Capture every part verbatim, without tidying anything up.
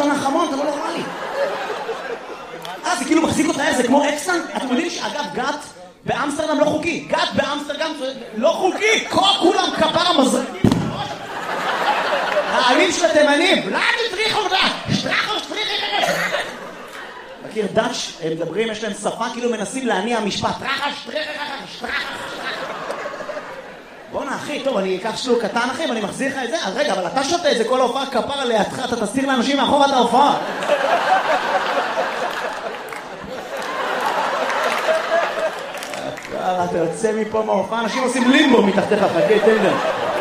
מהחמון, אתה לא נורמלי. אה, זה כאילו מחזיק אותך, זה כמו אקסטנט. אתם יודעים שאגב, גת באמסטרדם לא חוקי. גת באמסטרדם לא חוקי. כולם כפרה מזרקים. העלים של התימנים. לא, תטריחו אותה. שטרחו, שטריחו. מכיר דאץ', הם מדברים, יש להם שפה, כאילו מנסים להניע משפט. טרחה, שטרחה, שטרחה. בוא'נה אחי, טוב, אני אקח שלוק קטן אחי, ואני מחזיר לך את זה. אז רגע, אבל אתה שותה את זה כל ההופעה כפרה לידך, אתה תסתיר לאנשים מאחור את ההופעה. אתה יוצא מפה מההופעה, אנשים עושים לימבו מתחתיך, חכה, תן לי.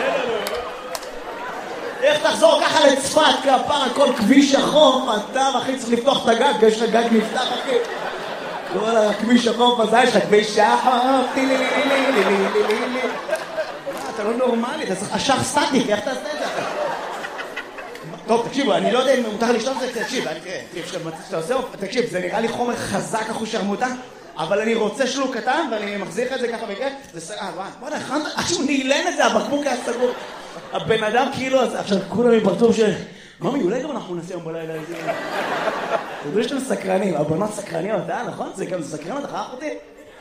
איך תחזור ככה לצפת, כפרה, כל כביש החוף, אתה אחי צריך לפתוח את הגג, יש לך גג נפתח אחי. כל הכביש החוף הזה, יש לך כביש החוף, טילי לי לי לי לי לי לי לי. אתה לא נורמלי, אתה צריך אשך סטטיק, איך תעשה את זה? טוב, תקשיבו, אני לא יודע אם מותר לשתות את זה, תקשיב, תקשיב, זה נראה לי חומר חזק אחוז שרמוטה, אבל אני רוצה שלוק קטן, ואני מחזיר את זה ככה בכיף, זה סגר, וואי, וואי, הכנת, עכשיו הוא נעלן את זה, הבקבוק היה סגור. הבן אדם כאילו, עכשיו כולם מפרצוף של, ממי, אולי גם אנחנו נעשה יום בלילה, זה יודע שאתם סקרנים, הבנות סקרניות, אה, נכון? זה גם סקרן, אתה חייך אותי?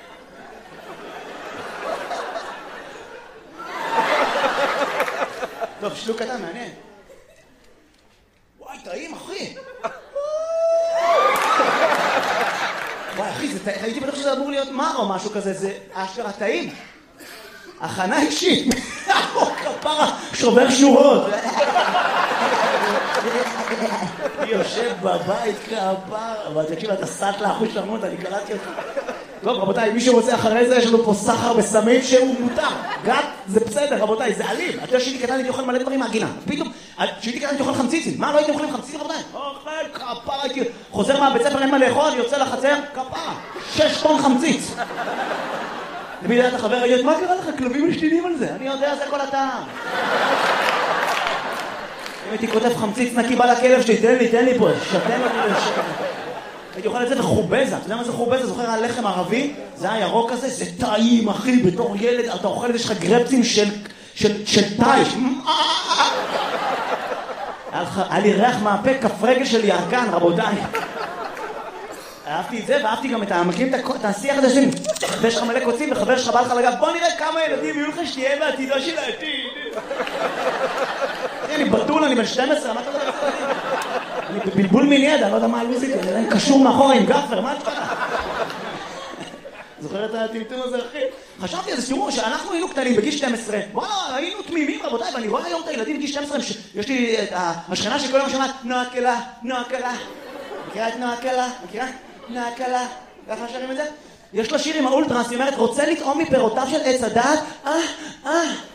טוב, שלוק קטן, מעניין. וואי, טעים, אחי. וואי, אחי, הייתי בטוח שזה אמור להיות מר או משהו כזה, זה אשכרה טעים. הכנה אישית. כפרה, שובר שורות. יושב בבית כפרה. אבל תקשיב, אתה סט לאחוז שרמות, אני קראתי אותך. טוב, רבותיי, מי שרוצה אחרי זה, יש לנו פה סחר בסמים שהוא מותר. גת, זה בסדר, רבותיי, זה אלים. אתה יודע שהייתי קטן, הייתי אוכל מלא דברים מהגינה. פתאום, שהייתי קטן, הייתי אוכל חמציצים. מה, לא הייתם אוכלים חמציצים, רבותיי? אוכל, כפרה, הייתי... חוזר מהבית ספר, אין מה לאכול, יוצא לחצר, כפרה. שש טון חמציץ. למי יודע את החבר, ראית, מה קרה לך? כלבים משתינים על זה. אני יודע, זה כל הטעם. אם הייתי כותב חמציץ נקי בא לכלב שלי, תן לי, תן לי פה, שתן אותי לשקר. הייתי אוכל את זה בחובזה, אתה יודע מה זה חובזה? זוכר הלחם הערבי? זה הירוק הזה, זה טעים, אחי, בתור ילד, אתה אוכל את זה, יש לך גרפצים של טייש. היה לי ריח מהפה, כף רגל של ירקן, רבותיי. אהבתי את זה, ואהבתי גם את המקים, את השיח הזה שלי. ויש לך מלא קוצים, וחבר שלך בא לך לגב, בוא נראה כמה ילדים יהיו לך שתהיה בעתידו של העתיד. אני בטול, אני בן שתים עשרה, מה אתה יודע? אני בבלבול מיני, אני לא יודע מה הלוזית, אני קשור מאחורה עם גפר, מה אתה יודע? זוכר את הטמטום הזה, אחי? חשבתי על זה, תראו, שאנחנו היינו קטנים בגיל שתים עשרה, וואלה, היינו תמימים, רבותיי, ואני רואה היום את הילדים בגיל שתים עשרה, יש לי את השכנה שכל יום שומעת, נועה קלה, נועה קלה. מכירה את נועה קלה? מכירה? נועה קלה. ככה שרים את זה? יש לה שיר עם האולטרס, היא אומרת, רוצה לטעום מפירותיו של עץ הדעת? אה, אה.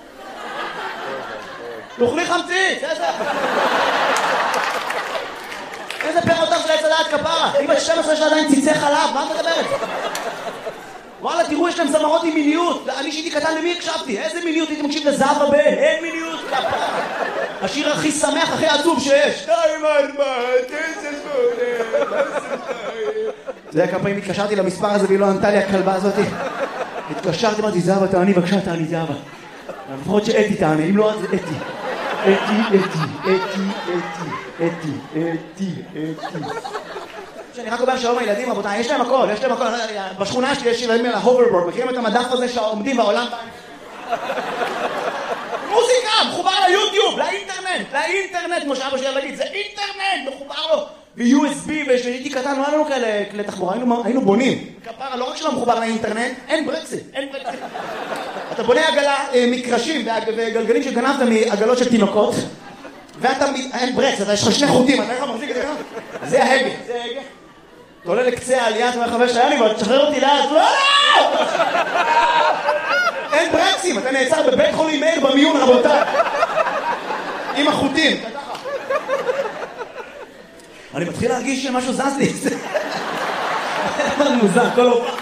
תאכלי חמציץ, איזה... איזה פירותיו של עץ הדעת כפרה? היא בת שתים עשרה שלה עדיין ציצי חלב, מה אתה מדברת? וואלה, תראו, יש להם זמרות עם מיניות. אני שהייתי קטן, למי הקשבתי? איזה מיניות? הייתי מקשיב לזהב הבן. אין מיניות, כפרה. השיר הכי שמח, הכי עצוב שיש. שתיים, ארבע, תשע, שמונה, זה היה כמה פעמים התקשרתי למספר הזה והיא לא ענתה לי הכלבה הזאת. התקשרתי, אמרתי, זהבה, תעני, בבקשה, תעני, זהבה. לפחות שאתי תעני, אם לא, זה אתי. אתי, אתי, אתי, אתי, אתי, אתי, אתי. אני רק אומר שלום הילדים, רבותיי, יש להם הכל, יש להם הכל. בשכונה שלי יש ילדים על ההוברבורד, מכירים את המדף הזה שעומדים בעולם? מוזיקה, מחובר ליוטיוב, לאינטרנט, לאינטרנט, כמו שאבא שלי להגיד, זה אינטרנט, מחובר לו. ב-יו אס בי, ושהייתי קטן, לא היה לנו כאלה כלי תחבורה, היינו בונים. כפרה, לא רק שלא מחובר לאינטרנט, אין ברקסית, אין ברקסית. אתה בונה עגלה, מקרשים וגלגלים שגנבת מעגלות של תינוקות, ואתה, אין ברקס, אתה יש לך שני חוטים, אתה איך מחזיק את זה ככה? זה ההגה, זה ההגה. אתה עולה לקצה העלייה, אתה אומר חבר שהיה לי, ותשחרר אותי לאט, לא! אין ברקסים, אתה נעצר בבית חולים מאיר במיון, רבותיי. עם החוטים. אני מתחיל להרגיש שמשהו זז לי. זה מוזר, כל הופעה.